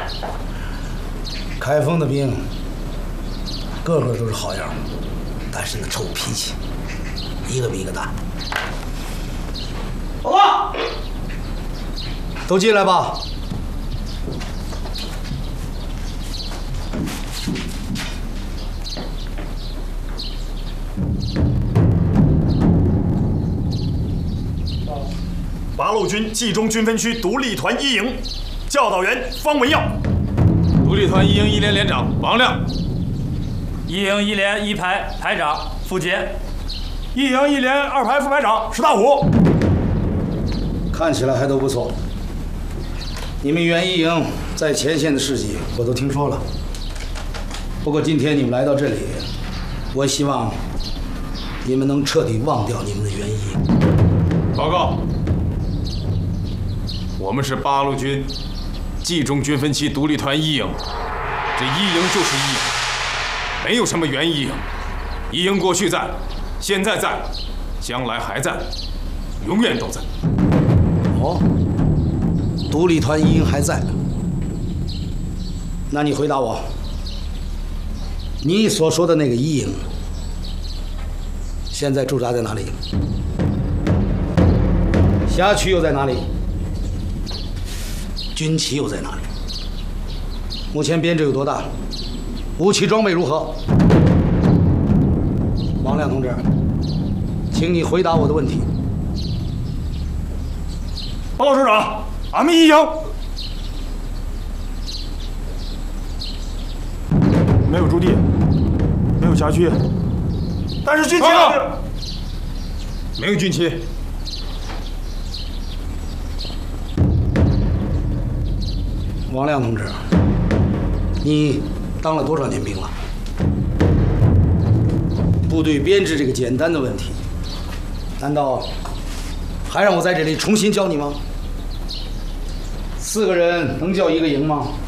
开封的兵，个个都是好样，但是那臭脾气，一个比一个大。报告，都进来吧。 八路军冀中军分区独立团一营，教导员方文耀。 独立团一营一连连长王亮。 一营一连一排排长付杰。 一营一连二排副排长石大虎。 看起来还都不错。你们原一营在前线的事迹我都听说了。不过今天你们来到这里，我希望你们能彻底忘掉你们的原一。 报告，我们是八路军冀中军分区独立团一营，这一营就是一营，没有什么原一营。一营过去在，现在在，将来还在，永远都在。 哦，独立团一营还在。那你回答我，你所说的那个一营，现在驻扎在哪里？辖区又在哪里？军旗又在哪里？目前编制有多大？武器装备如何？王亮同志，请你回答我的问题。 报告师长，俺们一营没有驻地，没有辖区，但是军旗没有军旗。 王亮同志，你当了多少年兵了？部队编制这个简单的问题，难道还让我在这里重新教你吗？4个人能叫一个营吗？